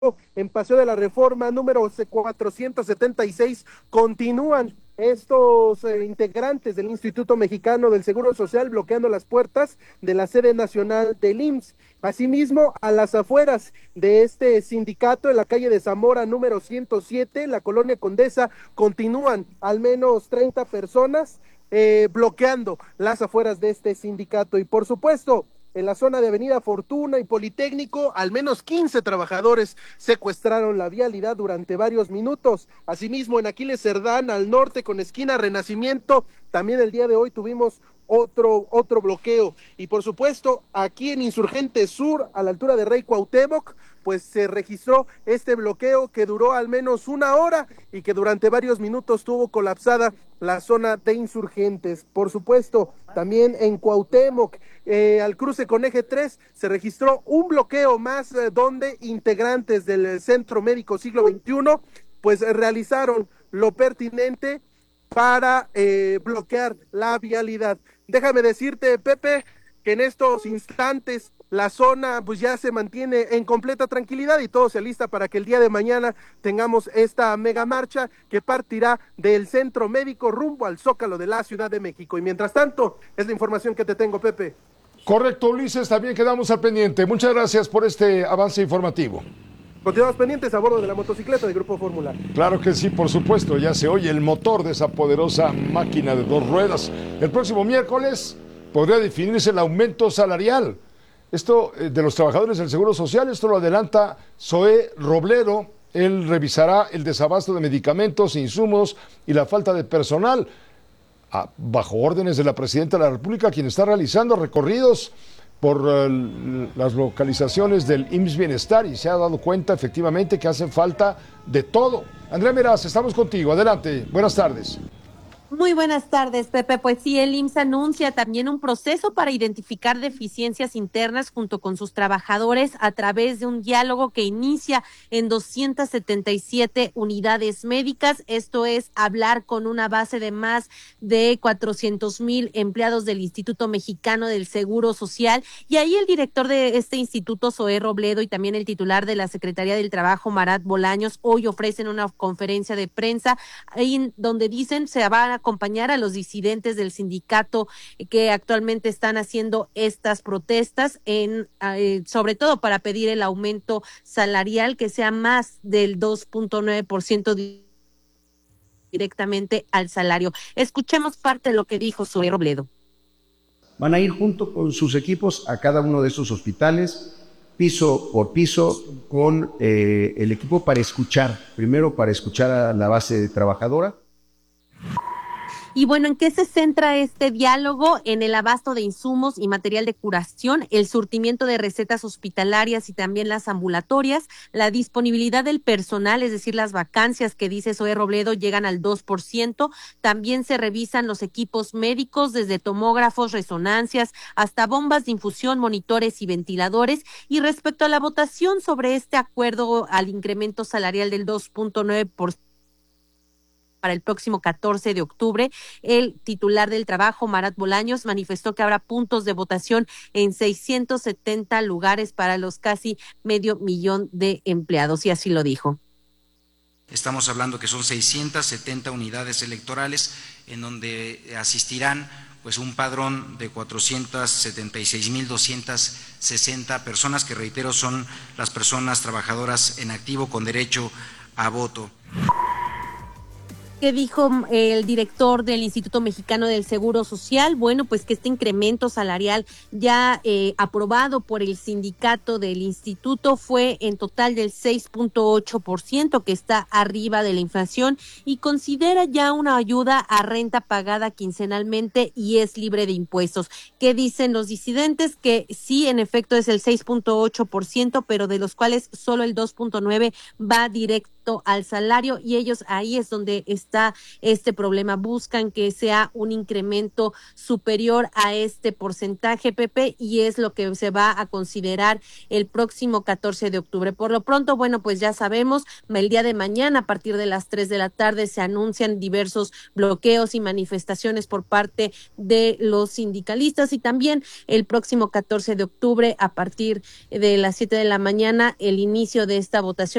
en Paseo de la Reforma número 476 continúan estos integrantes del Instituto Mexicano del Seguro Social bloqueando las puertas de la sede nacional del IMSS. Asimismo, a las afueras de este sindicato, en la calle de Zamora número 107, la colonia Condesa, continúan al menos 30 personas bloqueando las afueras de este sindicato. Y por supuesto, en la zona de Avenida Fortuna y Politécnico, al menos 15 trabajadores secuestraron la vialidad durante varios minutos. Asimismo, en Aquiles Cerdán, al norte, con esquina Renacimiento, también el día de hoy tuvimos otro bloqueo. Y por supuesto, aquí en Insurgente Sur, a la altura de Rey Cuauhtémoc, pues se registró este bloqueo que duró al menos una hora y que durante varios minutos tuvo colapsada la zona de insurgentes. Por supuesto, también en Cuauhtémoc, al cruce con Eje 3, se registró un bloqueo más donde integrantes del Centro Médico Siglo XXI pues realizaron lo pertinente para bloquear la vialidad. Déjame decirte, Pepe, que en estos instantes la zona pues ya se mantiene en completa tranquilidad y todo se alista para que el día de mañana tengamos esta mega marcha que partirá del Centro Médico rumbo al Zócalo de la Ciudad de México. Y mientras tanto, es la información que te tengo, Pepe. Correcto, Ulises, también quedamos al pendiente. Muchas gracias por este avance informativo. Continuamos pendientes a bordo de la motocicleta del Grupo Fórmula. Claro que sí, por supuesto, ya se oye el motor de esa poderosa máquina de dos ruedas. El próximo miércoles podría definirse el aumento salarial. Esto de los trabajadores del Seguro Social, esto lo adelanta Zoé Robledo. Él revisará el desabasto de medicamentos, insumos y la falta de personal, bajo órdenes de la Presidenta de la República, quien está realizando recorridos por las localizaciones del IMSS Bienestar y se ha dado cuenta efectivamente que hace falta de todo. Andrea Meraz, estamos contigo. Adelante. Buenas tardes. Muy buenas tardes, Pepe. Pues sí, el IMSS anuncia también un proceso para identificar deficiencias internas junto con sus trabajadores a través de un diálogo que inicia en 277 unidades médicas. Esto es hablar con una base de más de 400,000 empleados del Instituto Mexicano del Seguro Social. Y ahí el director de este instituto, Zoé Robledo, y también el titular de la Secretaría del Trabajo, Marat Bolaños, hoy ofrecen una conferencia de prensa ahí donde dicen se van a acompañar a los disidentes del sindicato que actualmente están haciendo estas protestas, sobre todo para pedir el aumento salarial que sea más del 2.9% directamente al salario. Escuchemos parte de lo que dijo Zoé Robledo. Van a ir junto con sus equipos a cada uno de esos hospitales, piso por piso, con el equipo para escuchar, primero para escuchar a la base trabajadora. Y bueno, ¿en qué se centra este diálogo? En el abasto de insumos y material de curación, el surtimiento de recetas hospitalarias y también las ambulatorias, la disponibilidad del personal, es decir, las vacancias que dice Zoé Robledo llegan al 2%, también se revisan los equipos médicos, desde tomógrafos, resonancias, hasta bombas de infusión, monitores y ventiladores. Y respecto a la votación sobre este acuerdo al incremento salarial del 2.9%, para el próximo 14 de octubre, el titular del trabajo, Marat Bolaños, manifestó que habrá puntos de votación en 670 lugares para los casi 500,000 de empleados, y así lo dijo. Estamos hablando que son 670 unidades electorales en donde asistirán pues un padrón de 476,260 personas, que reitero son las personas trabajadoras en activo con derecho a voto. ¿Qué dijo el director del Instituto Mexicano del Seguro Social? Bueno, pues que este incremento salarial ya aprobado por el sindicato del instituto fue en total del 6.8%, que está arriba de la inflación y considera ya una ayuda a renta pagada quincenalmente y es libre de impuestos. ¿Qué dicen los disidentes? Que sí, en efecto es el 6.8%, pero de los cuales solo el 2.9% va directo respecto al salario, y ellos ahí es donde está este problema. Buscan que sea un incremento superior a este porcentaje, Pepe, y es lo que se va a considerar el próximo 14 de octubre. Por lo pronto, bueno, pues ya sabemos, el día de mañana a partir de las 3 de la tarde se anuncian diversos bloqueos y manifestaciones por parte de los sindicalistas, y también el próximo 14 de octubre a partir de las 7 de la mañana el inicio de esta votación